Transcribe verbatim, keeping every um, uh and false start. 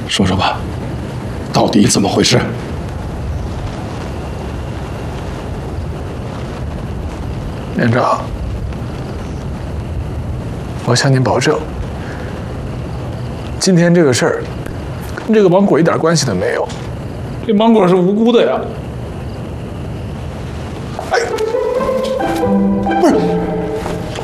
说说吧，到底怎么回事？ 连长，我向您保证，今天这个事儿跟这个芒果一点关系都没有，这芒果是无辜的呀。 哎，不是。